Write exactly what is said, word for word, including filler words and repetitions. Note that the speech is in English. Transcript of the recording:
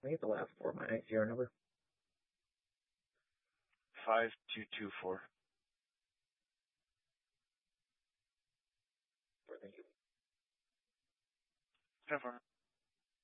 Can I get the last four of my I C R number? Five two two four. Thank you. Confirm.